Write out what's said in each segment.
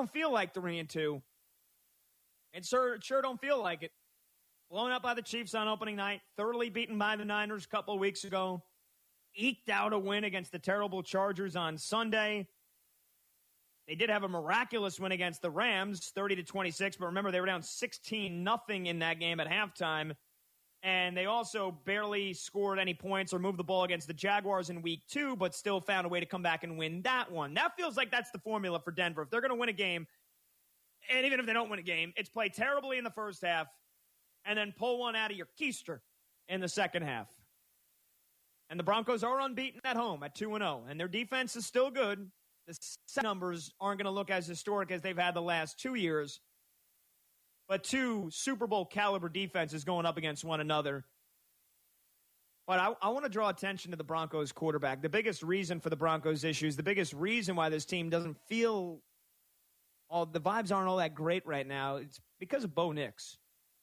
don't feel like 3-2. It sure don't feel like it. Blown out by the Chiefs on opening night, thoroughly beaten by the Niners a couple of weeks ago, eked out a win against the terrible Chargers on Sunday. They did have a miraculous win against the Rams, 30-26, but remember they were down 16-0 in that game at halftime. And they also barely scored any points or moved the ball against the Jaguars in week 2, but still found a way to come back and win that one. That feels like that's the formula for Denver. If they're going to win a game, and even if they don't win a game, it's play terribly in the first half and then pull one out of your keister in the second half. And the Broncos are unbeaten at home at 2-0, and their defense is still good. The numbers aren't going to look as historic as they've had the last 2 years. But two Super Bowl caliber defenses going up against one another. But I want to draw attention to the Broncos quarterback. The biggest reason for the Broncos issues, the biggest reason why this team doesn't feel the vibes aren't all that great right now, it's because of Bo Nix.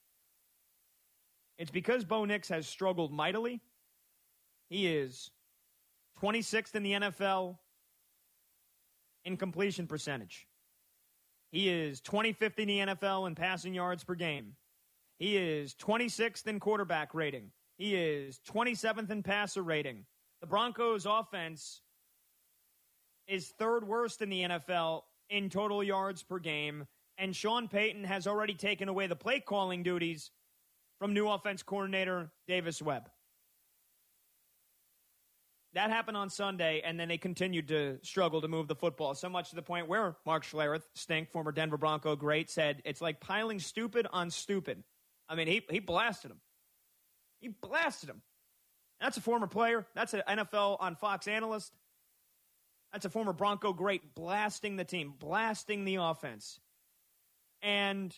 It's because Bo Nix has struggled mightily. He is 26th in the NFL in completion percentage. He is 25th in the NFL in passing yards per game. He is 26th in quarterback rating. He is 27th in passer rating. The Broncos offense is third worst in the NFL in total yards per game. And Sean Payton has already taken away the play calling duties from new offense coordinator Davis Webb. That happened on Sunday, and then they continued to struggle to move the football, so much to the point where Mark Schlereth, Stink, former Denver Bronco great, said it's like piling stupid on stupid. I mean, he blasted him. He blasted him. That's a former player. That's an NFL on Fox analyst. That's a former Bronco great blasting the team, blasting the offense. And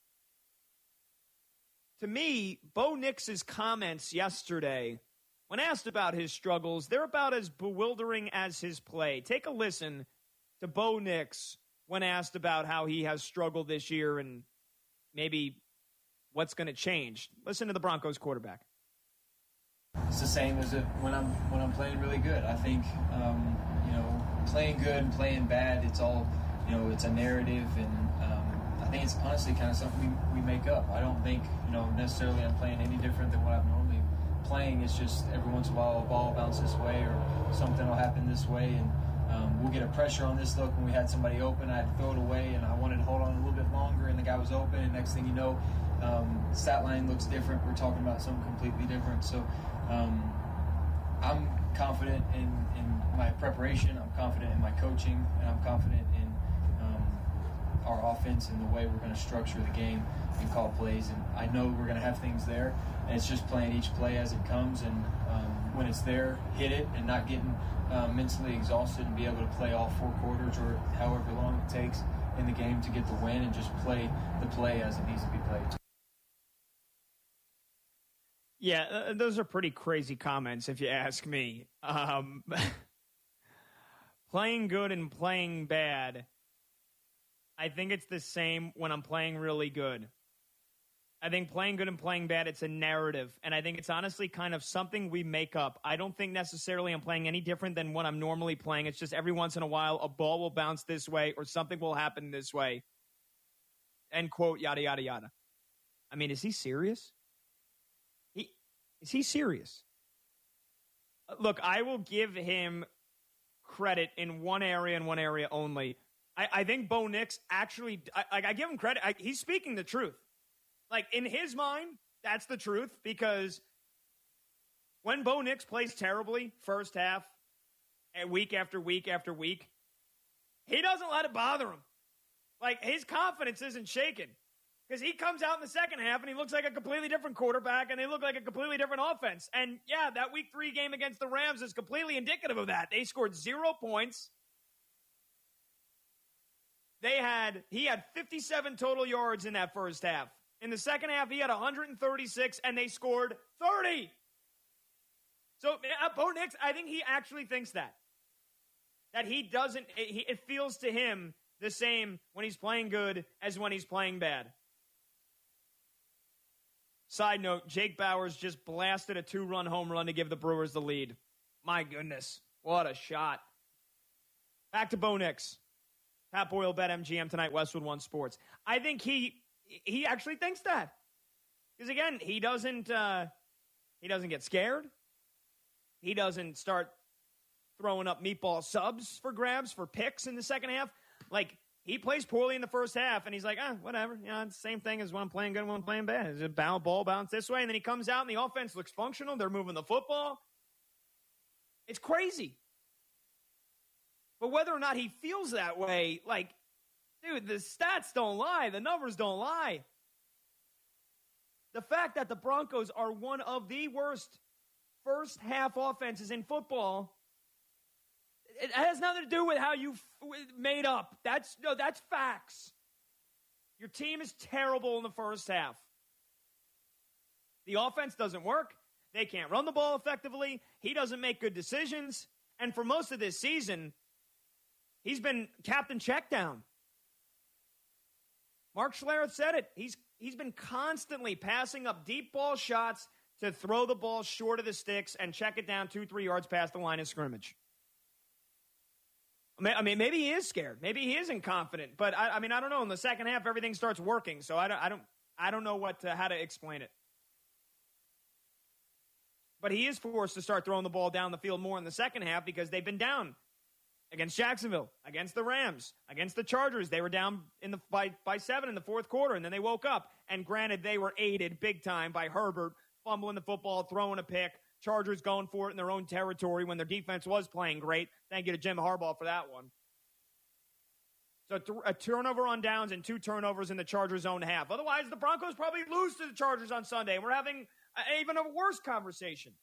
to me, Bo Nix's comments yesterday, when asked about his struggles, they're about as bewildering as his play. Take a listen to Bo Nix when asked about how he has struggled this year and maybe what's going to change. Listen to the Broncos quarterback. It's the same as when I'm playing really good. I think playing good and playing bad, it's all it's a narrative, and I think it's honestly kind of something we make up. I don't think necessarily I'm playing any different than what I've normally playing. It's just every once in a while a ball bounces this way or something will happen this way, and we'll get a pressure on this look when we had somebody open. I had to throw it away, and I wanted to hold on a little bit longer, and the guy was open, and next thing you know, stat line looks different. We're talking about something completely different. So I'm confident in my preparation. I'm confident in my coaching, and I'm confident in our offense and the way we're going to structure the game and call plays. And I know we're going to have things there, and it's just playing each play as it comes. And when it's there, hit it and not getting mentally exhausted, and be able to play all 4 quarters or however long it takes in the game to get the win, and just play the play as it needs to be played. Yeah, those are pretty crazy comments if you ask me. Playing good and playing bad, I think it's the same when I'm playing really good. I think playing good and playing bad, it's a narrative. And I think it's honestly kind of something we make up. I don't think necessarily I'm playing any different than what I'm normally playing. It's just every once in a while, a ball will bounce this way or something will happen this way. End quote, yada, yada, yada. I mean, is he serious? Is he serious? Look, I will give him credit in one area and one area only. I think Bo Nix actually, I give him credit. He's speaking the truth. Like, in his mind, that's the truth, because when Bo Nix plays terribly first half, and week after week after week, he doesn't let it bother him. Like, his confidence isn't shaken. Because he comes out in the second half and he looks like a completely different quarterback and they look like a completely different offense. And yeah, that week 3 game against the Rams is completely indicative of that. They scored 0 points. He had 57 total yards in that first half. In the second half, he had 136 and they scored 30. So Bo Nix, I think he actually thinks that he doesn't, it feels to him the same when he's playing good as when he's playing bad. Side note, Jake Bowers just blasted a 2-run home run to give the Brewers the lead. My goodness, what a shot. Back to Bo Nix. Pat Boyle, BetMGM tonight, Westwood One Sports. I think he actually thinks that. Because, again, he doesn't get scared. He doesn't start throwing up meatball subs for grabs for picks in the second half. Like, he plays poorly in the first half, and he's like, whatever. You know, it's the same thing as when I'm playing good and when I'm playing bad. It's a ball bounce this way, and then he comes out, and the offense looks functional. They're moving the football. It's crazy. But whether or not he feels that way, like, dude, the stats don't lie. The numbers don't lie. The fact that the Broncos are one of the worst first-half offenses in football, it has nothing to do with how you made up. That's facts. Your team is terrible in the first half. The offense doesn't work. They can't run the ball effectively. He doesn't make good decisions. And for most of this season, he's been captain checkdown. Mark Schlereth said it. He's been constantly passing up deep ball shots to throw the ball short of the sticks and check it down 2-3 yards past the line of scrimmage. I mean, maybe he is scared. Maybe he isn't confident. But I don't know. In the second half, everything starts working. So I don't know how to explain it. But he is forced to start throwing the ball down the field more in the second half because they've been down against Jacksonville, against the Rams, against the Chargers. They were down by 7 in the fourth quarter, and then they woke up. And granted, they were aided big time by Herbert fumbling the football, throwing a pick. Chargers going for it in their own territory when their defense was playing great. Thank you to Jim Harbaugh for that one. So a turnover on downs and 2 turnovers in the Chargers' own half. Otherwise, the Broncos probably lose to the Chargers on Sunday. We're having even a worse conversation.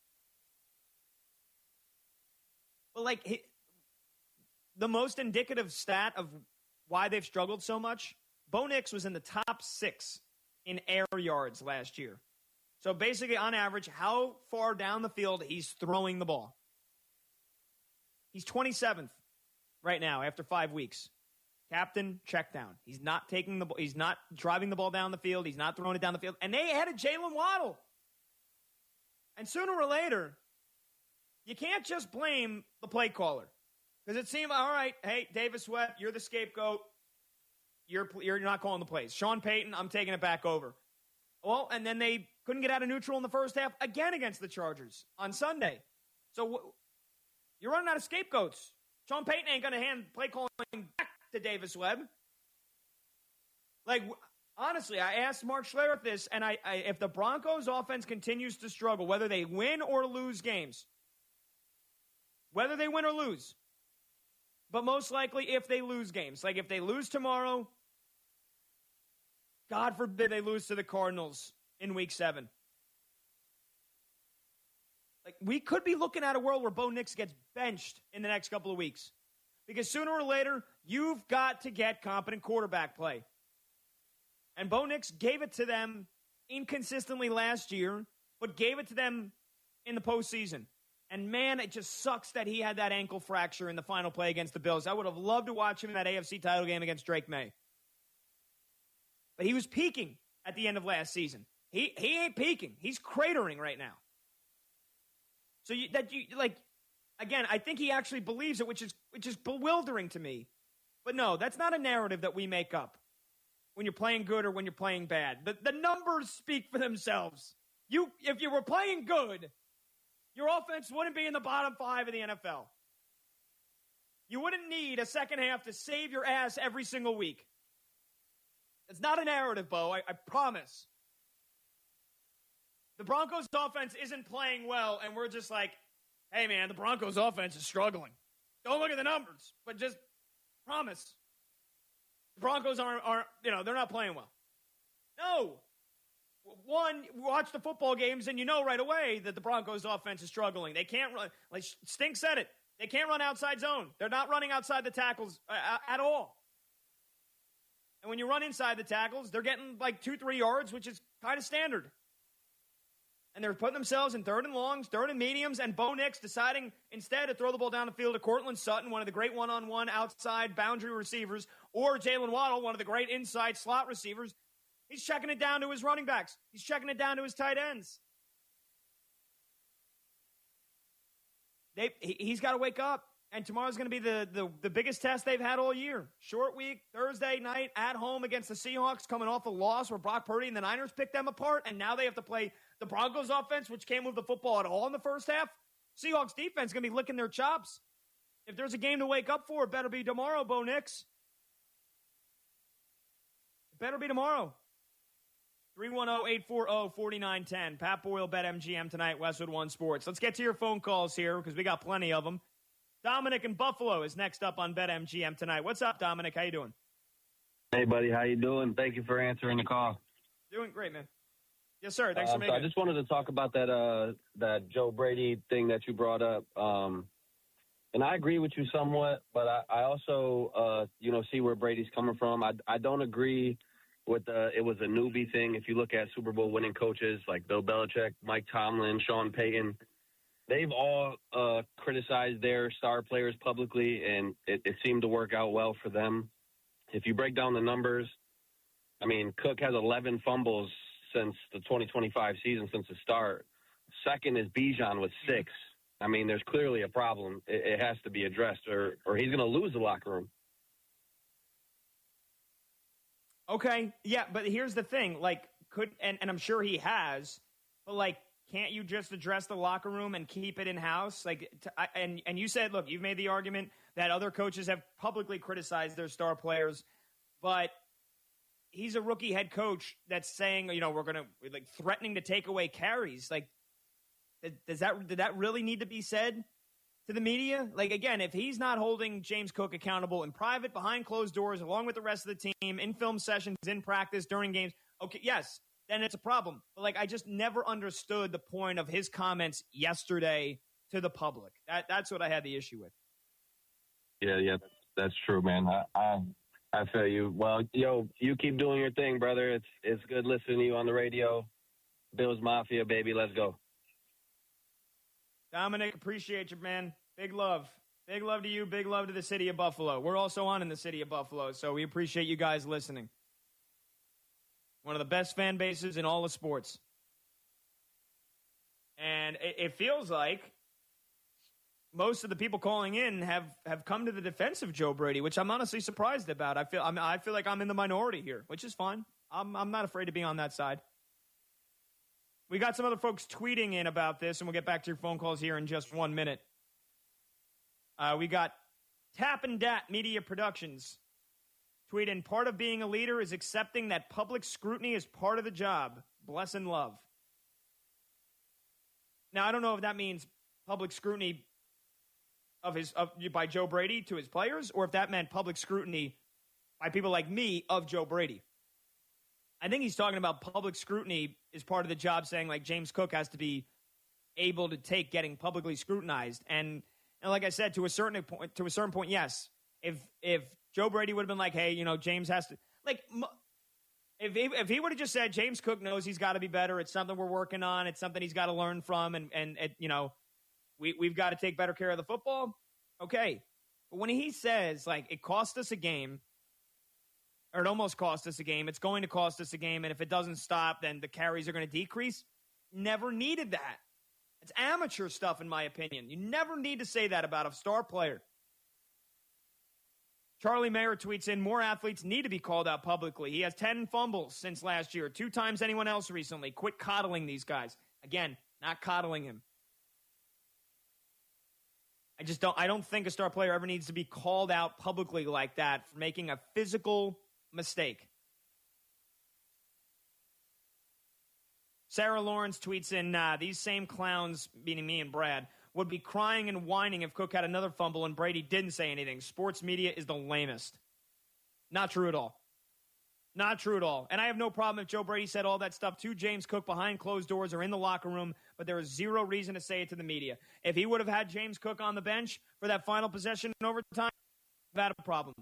But, like, the most indicative stat of why they've struggled so much, Bo Nix was in the top 6 in air yards last year. So basically, on average, how far down the field he's throwing the ball. He's 27th right now after 5 weeks. Captain, check down. He's not taking the ball. He's not driving the ball down the field. He's not throwing it down the field. And they added Jalen Waddle. And sooner or later, you can't just blame the play caller. Because it seemed, all right, hey, Davis Webb, you're the scapegoat. You're not calling the plays. Sean Payton, I'm taking it back over. Well, and then they couldn't get out of neutral in the first half again against the Chargers on Sunday. So you're running out of scapegoats. Sean Payton ain't going to hand play calling back to Davis Webb. Like, honestly, I asked Mark Schlereth this, and if the Broncos offense continues to struggle, whether they win or lose games, whether they win or lose, but most likely if they lose games, like if they lose tomorrow, God forbid they lose to the Cardinals in Week 7. Like, we could be looking at a world where Bo Nix gets benched in the next couple of weeks. Because sooner or later, you've got to get competent quarterback play. And Bo Nix gave it to them inconsistently last year, but gave it to them in the postseason. And, man, it just sucks that he had that ankle fracture in the final play against the Bills. I would have loved to watch him in that AFC title game against Drake May. But he was peaking at the end of last season. He ain't peaking. He's cratering right now. So again, I think he actually believes it, which is bewildering to me. But no, that's not a narrative that we make up when you're playing good or when you're playing bad. The numbers speak for themselves. If you were playing good, your offense wouldn't be in the bottom 5 of the NFL. You wouldn't need a second half to save your ass every single week. It's not a narrative, Bo. I promise. The Broncos offense isn't playing well, and we're just like, hey, man, the Broncos offense is struggling. Don't look at the numbers, but just promise. The Broncos aren't they're not playing well. No. One, watch the football games, and you know right away that the Broncos offense is struggling. They can't run. Like Stink said it. They can't run outside zone. They're not running outside the tackles at all. And when you run inside the tackles, they're getting like 2-3 yards, which is kind of standard. And they're putting themselves in 3rd and longs, 3rd and mediums, and Bo Nix deciding instead to throw the ball down the field to Cortland Sutton, one of the great one-on-one outside boundary receivers, or Jalen Waddle, one of the great inside slot receivers. He's checking it down to his running backs. He's checking it down to his tight ends. He's got to wake up. And tomorrow's going to be the biggest test they've had all year. Short week, Thursday night, at home against the Seahawks, coming off a loss where Brock Purdy and the Niners picked them apart, and now they have to play the Broncos offense, which can't move the football at all in the first half. Seahawks defense is going to be licking their chops. If there's a game to wake up for, it better be tomorrow, Bo Nix. It better be tomorrow. 310-840-4910. Pat Boyle, BetMGM tonight, Westwood One Sports. Let's get to your phone calls here because we got plenty of them. Dominic in Buffalo is next up on BetMGM tonight. What's up, Dominic? How you doing? Hey, buddy. How you doing? Thank you for answering the call. Doing great, man. Yes, sir. Thanks for making it. I just wanted to talk about that Joe Brady thing that you brought up. And I agree with you somewhat, but I also, see where Brady's coming from. I don't agree with it was a newbie thing. If you look at Super Bowl winning coaches like Bill Belichick, Mike Tomlin, Sean Payton, they've all criticized their star players publicly, and it seemed to work out well for them. If you break down the numbers, I mean, Cook has 11 fumbles since the 2025 season, since the start. Second is Bijan with 6. I mean, there's clearly a problem. It has to be addressed, or he's going to lose the locker room. Okay, yeah, but here's the thing. And I'm sure he has, but, can't you just address the locker room and keep it in-house? And you said, look, you've made the argument that other coaches have publicly criticized their star players, but he's a rookie head coach that's saying, we're going to, threatening to take away carries. Did that really need to be said to the media? Again, if he's not holding James Cook accountable in private, behind closed doors, along with the rest of the team, in film sessions, in practice, during games, okay, yes, then it's a problem. But I just never understood the point of his comments yesterday to the public. That's what I had the issue with. Yeah, that's true, man. I feel you. Well, you keep doing your thing, brother. It's good listening to you on the radio. Bills Mafia, baby, let's go. Dominic, appreciate you, man. Big love. Big love to you. Big love to the city of Buffalo. We're also on in the city of Buffalo, so we appreciate you guys listening. One of the best fan bases in all of sports. And it feels like most of the people calling in have come to the defense of Joe Brady, which I'm honestly surprised about. I feel like I'm in the minority here, which is fine. I'm not afraid to be on that side. We got some other folks tweeting in about this, and we'll get back to your phone calls here in just 1 minute. We got Tap and Dat Media Productions tweeting, part of being a leader is accepting that public scrutiny is part of the job. Bless and love. Now, I don't know if that means public scrutiny by Joe Brady to his players, or if that meant public scrutiny by people like me of Joe Brady. I think he's talking about public scrutiny is part of the job, saying James Cook has to be able to take getting publicly scrutinized. And like I said, to a certain point, yes. If Joe Brady would have been like, hey, James has to if he would have just said James Cook knows he's got to be better. It's something we're working on. It's something he's got to learn from, and we've got to take better care of the football. Okay, but when he says it cost us a game. Or it almost cost us a game. It's going to cost us a game. And if it doesn't stop, then the carries are going to decrease. Never needed that. It's amateur stuff, in my opinion. You never need to say that about a star player. Charlie Mayer tweets in, more athletes need to be called out publicly. He has 10 fumbles since last year, 2 times anyone else recently. Quit coddling these guys. Again, not coddling him. I don't think a star player ever needs to be called out publicly like that for making a physical mistake. Sarah Lawrence tweets in, these same clowns, meaning me and Brad, would be crying and whining if Cook had another fumble and Brady didn't say anything. Sports media is the lamest. Not true at all. Not true at all. And I have no problem if Joe Brady said all that stuff to James Cook behind closed doors or in the locker room, but there is zero reason to say it to the media. If he would have had James Cook on the bench for that final possession in overtime, I've had a problem.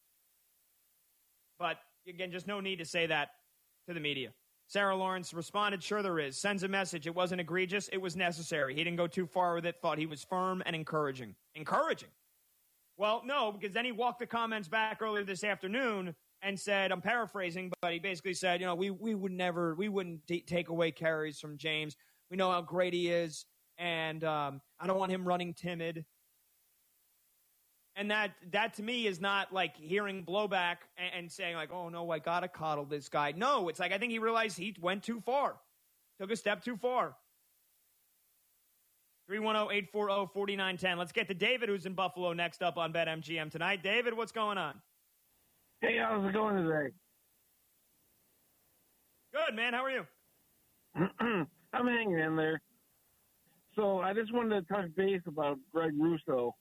But, again, just no need to say that to the media. Sarah Lawrence responded, sure there is. Sends a message. It wasn't egregious. It was necessary. He didn't go too far with it. Thought he was firm and encouraging. Encouraging? Well, no, because then he walked the comments back earlier this afternoon and said, I'm paraphrasing, but he basically said, we wouldn't take away carries from James. We know how great he is, and I don't want him running timid. And that to me is not like hearing blowback and saying like, oh, no, I got to coddle this guy. No, it's like I think he realized he went too far, took a step too far. 310-840-4910. Let's get to David, who's in Buffalo, next up on BetMGM tonight. David, what's going on? Hey, how's it going today? Good, man. How are you? I'm hanging in there. So I just wanted to touch base about Greg Russo.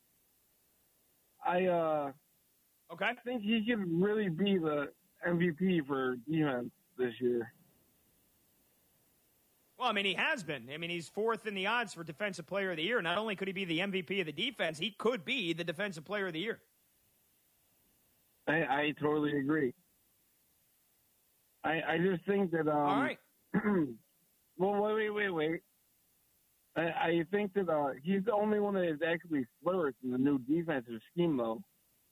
I think he could really be the MVP for defense this year. Well, I mean, he has been. I mean, he's fourth in the odds for Defensive Player of the Year. Not only could he be the MVP of the defense, he could be the Defensive Player of the Year. I totally agree. I just think that. All right. Well, wait. I think that he's the only one that has actually flourished in the new defensive scheme, though.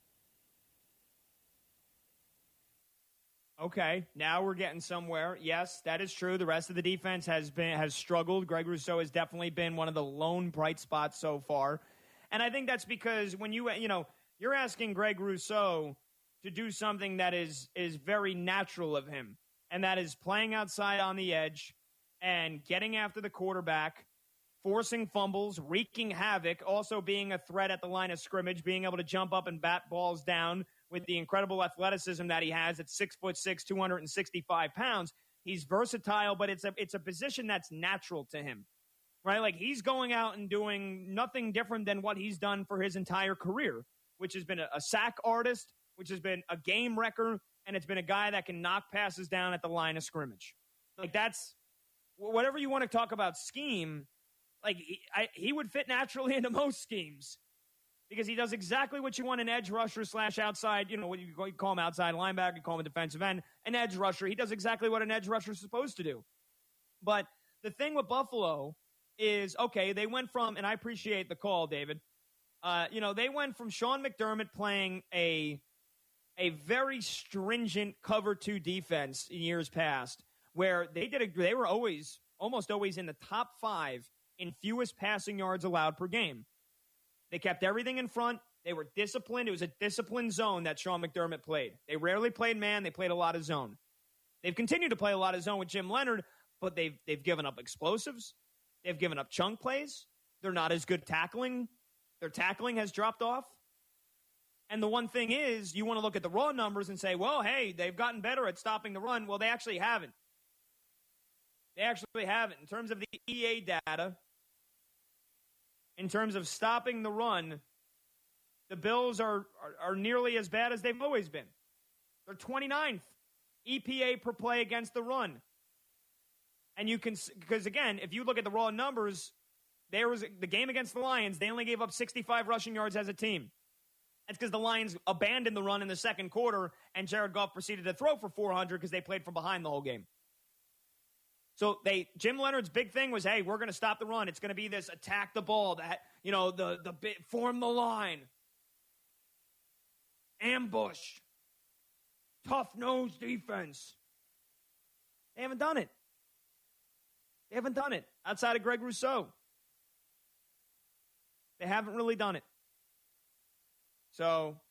Okay, now we're getting somewhere. Yes, that is true. The rest of the defense has struggled. Greg Rousseau has definitely been one of the lone bright spots so far. And I think that's because when you're asking Greg Rousseau to do something that is very natural of him, and that is playing outside on the edge and getting after the quarterback, forcing fumbles, wreaking havoc, also being a threat at the line of scrimmage, being able to jump up and bat balls down with the incredible athleticism that he has at 6'6", 265 pounds. He's versatile, but it's a position that's natural to him, right? Like he's going out and doing nothing different than what he's done for his entire career, which has been a sack artist, which has been a game wrecker, and it's been a guy that can knock passes down at the line of scrimmage. Like that's whatever you want to talk about scheme. Like he would fit naturally into most schemes because he does exactly what you want an edge rusher / outside, what you call him outside linebacker, you call him a defensive end, an edge rusher. He does exactly what an edge rusher is supposed to do. But the thing with Buffalo is, okay, they went from, and I appreciate the call, David, they went from Sean McDermott playing a very stringent cover 2 defense in years past where they were almost always in the top 5 in fewest passing yards allowed per game. They kept everything in front. They were disciplined. It was a disciplined zone that Sean McDermott played. They rarely played man. They played a lot of zone. They've continued to play a lot of zone with Jim Leonard, but they've given up explosives. They've given up chunk plays. They're not as good tackling. Their tackling has dropped off. And the one thing is, you want to look at the raw numbers and say, well, hey, they've gotten better at stopping the run. Well, they actually haven't. They actually haven't. In terms of the EA data, in terms of stopping the run, the Bills are nearly as bad as they've always been. They're 29th EPA per play against the run. And you can, because again, if you look at the raw numbers, there was the game against the Lions, they only gave up 65 rushing yards as a team. That's because the Lions abandoned the run in the second quarter, and Jared Goff proceeded to throw for 400 because they played from behind the whole game. So Jim Leonard's big thing was, hey, we're going to stop the run. It's going to be this attack the ball, that form the line, ambush, tough nose defense. They haven't done it. They haven't done it outside of Greg Rousseau. They haven't really done it. So,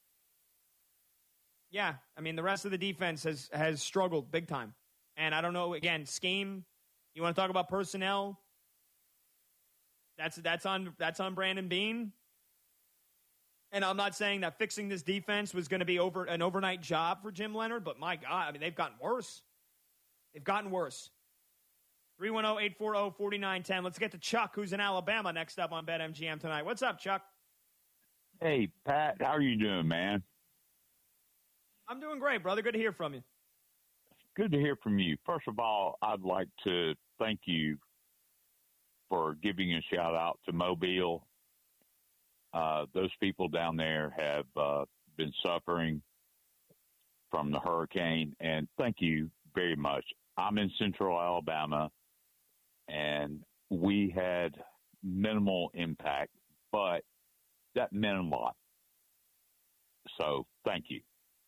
yeah, I mean, the rest of the defense has struggled big time. And I don't know, again, scheme, you want to talk about personnel? That's on Brandon Beane. And I'm not saying that fixing this defense was going to be an overnight job for Jim Leonard, but my God, I mean, they've gotten worse. They've gotten worse. 310-840-4910. Let's get to Chuck, who's in Alabama, next up on BetMGM tonight. What's up, Chuck? Hey, Pat, how are you doing, man? I'm doing great, brother. Good to hear from you. Good to hear from you. First of all, I'd like to thank you for giving a shout-out to Mobile. Those people down there have been suffering from the hurricane, and thank you very much. I'm in central Alabama, and we had minimal impact, but that meant a lot. So thank you.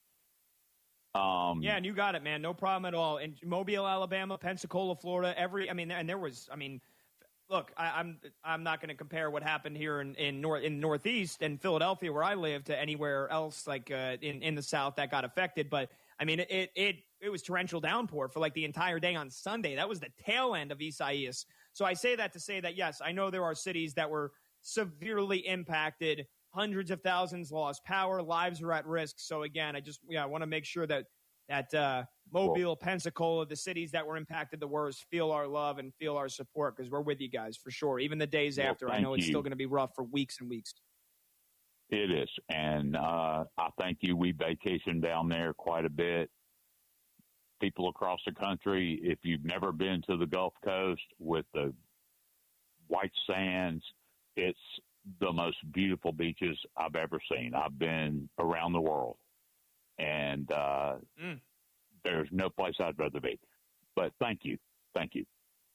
Yeah, and you got it, man. No problem at all. In Mobile, Alabama, Pensacola, Florida, and there was, look, I'm not going to compare what happened here in Northeast and Philadelphia, where I live, to anywhere else like in the South that got affected. But I mean, it was torrential downpour for like the entire day on Sunday. That was the tail end of Isaias. So I say that to say that, yes, I know there are cities that were severely impacted. Hundreds of thousands lost power. Lives are at risk. So again, I want to make sure that Mobile, Pensacola, the cities that were impacted the worst, feel our love and feel our support, because we're with you guys for sure. Even the days after, I know it's still going to be rough for weeks and weeks. It is. And I thank you. We vacation down there quite a bit. People across the country, if you've never been to the Gulf Coast with the white sands, it's the most beautiful beaches I've ever seen. I've been around the world, and there's no place I'd rather be. But thank you. Thank you.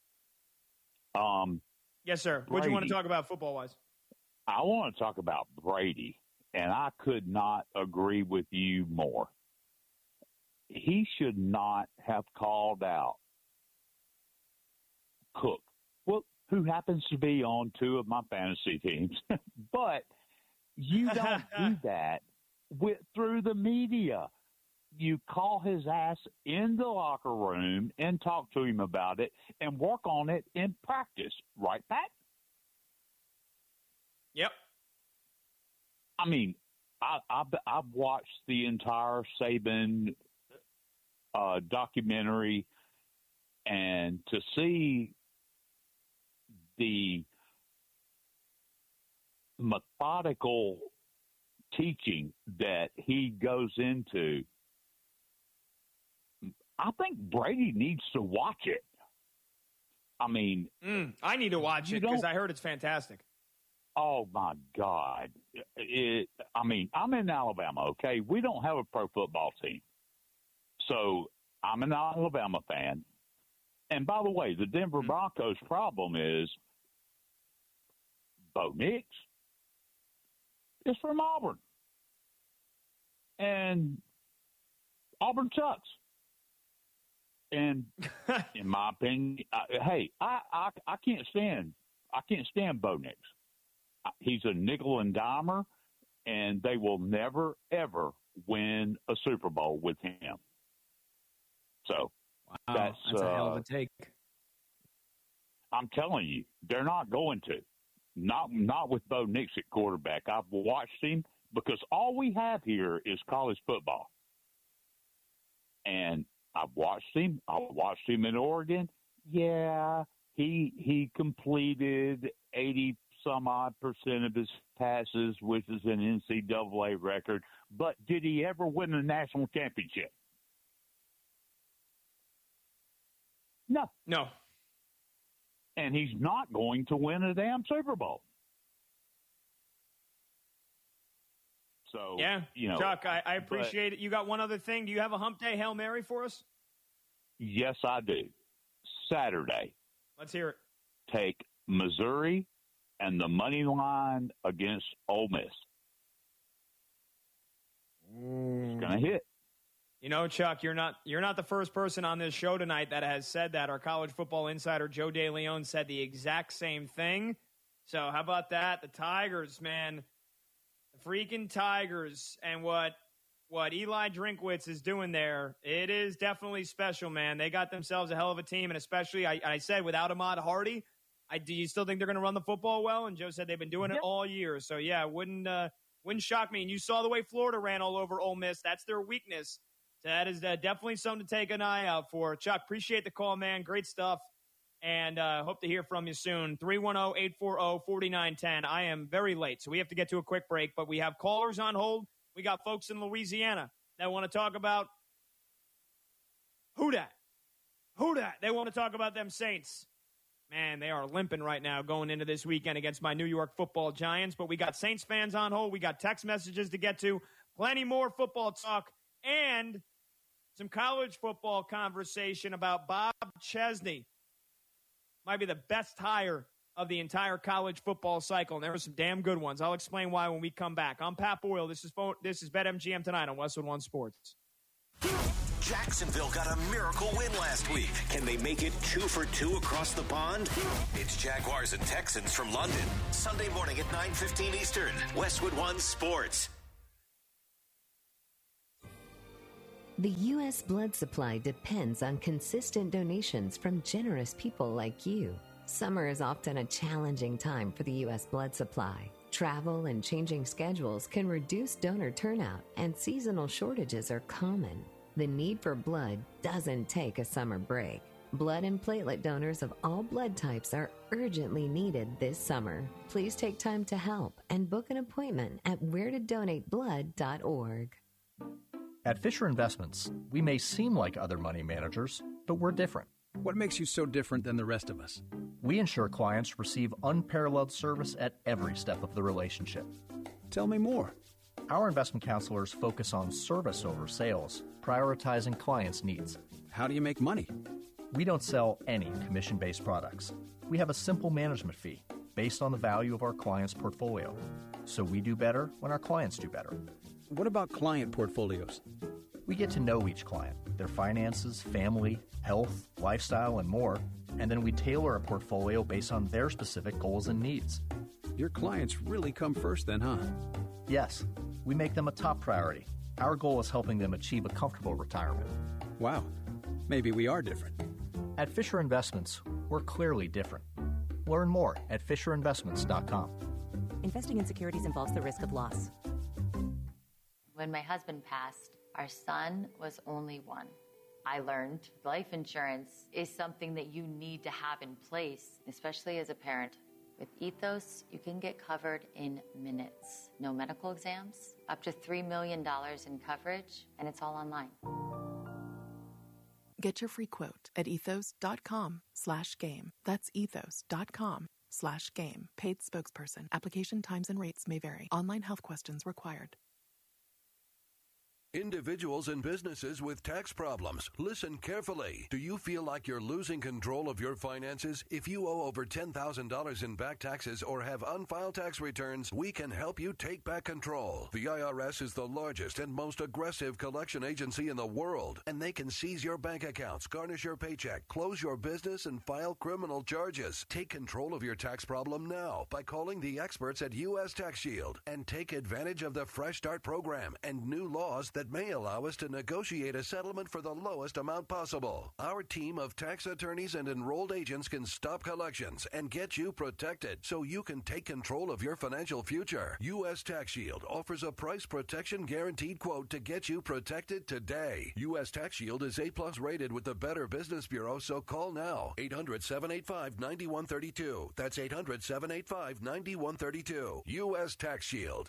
Yes, sir. What do you want to talk about football-wise? I want to talk about Brady, and I could not agree with you more. He should not have called out Cook, who happens to be on two of my fantasy teams. But you don't do that through the media. You call his ass in the locker room and talk to him about it and work on it in practice. Right, Pat? Yep. I mean, I've watched the entire Saban documentary, and to see the methodical teaching that he goes into, I think Brady needs to watch it. I mean, I need to watch it because I heard it's fantastic. Oh, my God. I'm in Alabama, okay? We don't have a pro football team. So I'm an Alabama fan. And by the way, the Denver Broncos' problem is Bo Nix is from Auburn. And Auburn sucks. And in my opinion, I can't stand Bo Nix. He's a nickel and dimer, and they will never, ever win a Super Bowl with him. So that's a hell of a take. I'm telling you, they're not going to. Not with Bo Nix at quarterback. I've watched him because all we have here is college football. And I've watched him. I watched him in Oregon. Yeah, he completed 80-some-odd% of his passes, which is an NCAA record. But did he ever win a national championship? No. And he's not going to win a damn Super Bowl. So, yeah, Chuck, I appreciate it. You got one other thing. Do you have a Hump Day Hail Mary for us? Yes, I do. Saturday. Let's hear it. Take Missouri and the money line against Ole Miss. It's going to hit. Chuck, you're not the first person on this show tonight that has said that. Our college football insider, Joe DeLeon, said the exact same thing. So how about that? The Tigers, man. The freaking Tigers, and what Eli Drinkwitz is doing there, it is definitely special, man. They got themselves a hell of a team, and especially, I said, without Ahmad Hardy, do you still think they're going to run the football well? And Joe said they've been doing it all year. So, yeah, wouldn't shock me. And you saw the way Florida ran all over Ole Miss. That's their weakness. So that is definitely something to take an eye out for. Chuck, appreciate the call, man. Great stuff. And hope to hear from you soon. 310-840-4910. I am very late, so we have to get to a quick break. But we have callers on hold. We got folks in Louisiana that want to talk about who dat. They want to talk about them Saints. Man, they are limping right now going into this weekend against my New York Football Giants. But we got Saints fans on hold. We got text messages to get to. Plenty more football talk. And some college football conversation about Bob Chesney. Might be the best hire of the entire college football cycle. And there were some damn good ones. I'll explain why when we come back. I'm Pat Boyle. This is BetMGM Tonight on Westwood One Sports. Jacksonville got a miracle win last week. Can they make it 2 for 2 across the pond? It's Jaguars and Texans from London. Sunday morning at 9:15 Eastern. Westwood One Sports. The U.S. blood supply depends on consistent donations from generous people like you. Summer is often a challenging time for the U.S. blood supply. Travel and changing schedules can reduce donor turnout, and seasonal shortages are common. The need for blood doesn't take a summer break. Blood and platelet donors of all blood types are urgently needed this summer. Please take time to help and book an appointment at wheretodonateblood.org. At Fisher Investments, we may seem like other money managers, but we're different. What makes you so different than the rest of us? We ensure clients receive unparalleled service at every step of the relationship. Tell me more. Our investment counselors focus on service over sales, prioritizing clients' needs. How do you make money? We don't sell any commission-based products. We have a simple management fee based on the value of our client's portfolio. So we do better when our clients do better. What about client portfolios? We get to know each client, their finances, family, health, lifestyle, and more, and then we tailor a portfolio based on their specific goals and needs. Your clients really come first then, huh? Yes, we make them a top priority. Our goal is helping them achieve a comfortable retirement. Wow, maybe we are different. At Fisher Investments, we're clearly different. Learn more at FisherInvestments.com. Investing in securities involves the risk of loss. When my husband passed, our son was only one. I learned life insurance is something that you need to have in place, especially as a parent. With Ethos, you can get covered in minutes. No medical exams, up to $3 million in coverage, and it's all online. Get your free quote at ethos.com/game. That's ethos.com/game. Paid spokesperson. Application times and rates may vary. Online health questions required. Individuals and businesses with tax problems, listen carefully. Do you feel like you're losing control of your finances? If you owe over $10,000 in back taxes or have unfiled tax returns, we can help you take back control. The IRS is the largest and most aggressive collection agency in the world, and they can seize your bank accounts, garnish your paycheck, close your business, and file criminal charges. Take control of your tax problem now by calling the experts at U.S. Tax Shield and take advantage of the Fresh Start program and new laws that may allow us to negotiate a settlement for the lowest amount possible. Our team of tax attorneys and enrolled agents can stop collections and get you protected so you can take control of your financial future. U.S. Tax Shield offers a price protection guaranteed quote to get you protected today. U.S. Tax Shield is A+ rated with the Better Business Bureau, so call now. 800-785-9132. That's 800-785-9132. U.S. Tax Shield.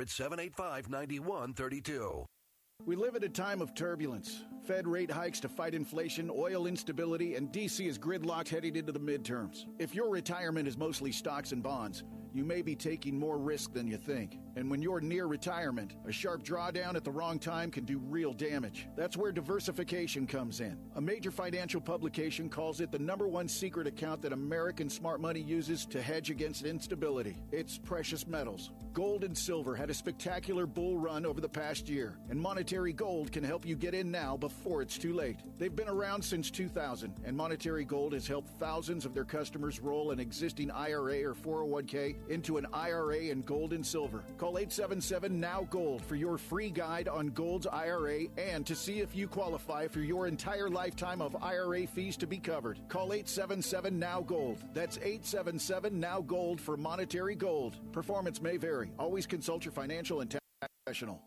800-785-9132. We live at a time of turbulence. Fed rate hikes to fight inflation, oil instability, and D.C. is gridlocked heading into the midterms. If your retirement is mostly stocks and bonds, you may be taking more risk than you think. And when you're near retirement, a sharp drawdown at the wrong time can do real damage. That's where diversification comes in. A major financial publication calls it the #1 secret account that American smart money uses to hedge against instability. It's precious metals. Gold and silver had a spectacular bull run over the past year, and Monetary Gold can help you get in now before it's too late. They've been around since 2000, and Monetary Gold has helped thousands of their customers roll an existing IRA or 401k into an IRA in gold and silver. Call 877-NOW-GOLD for your free guide on Gold's IRA and to see if you qualify for your entire lifetime of IRA fees to be covered. Call 877-NOW-GOLD. That's 877-NOW-GOLD for Monetary Gold. Performance may vary. Always consult your financial and tax professional.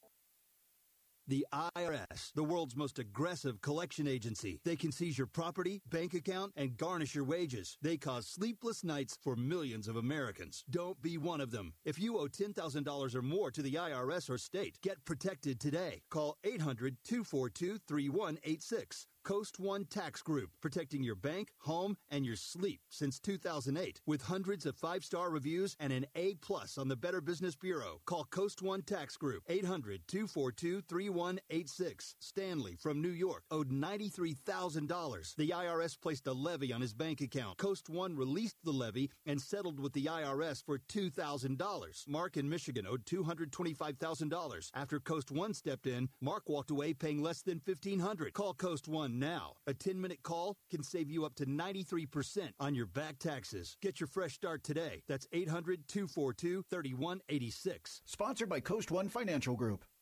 The IRS, the world's most aggressive collection agency. They can seize your property, bank account, and garnish your wages. They cause sleepless nights for millions of Americans. Don't be one of them. If you owe $10,000 or more to the IRS or state, get protected today. Call 800-242-3186. Coast One Tax Group, protecting your bank, home, and your sleep since 2008. With hundreds of 5-star reviews and an A+ on the Better Business Bureau. Call Coast One Tax Group, 800-242-3186. Stanley from New York owed $93,000. The IRS placed a levy on his bank account. Coast One released the levy and settled with the IRS for $2,000. Mark in Michigan owed $225,000. After Coast One stepped in, Mark walked away paying less than $1,500. Call Coast One now. A 10-minute call can save you up to 93% on your back taxes. Get your fresh start today. That's 800-242-3186. Sponsored by Coast One Financial Group.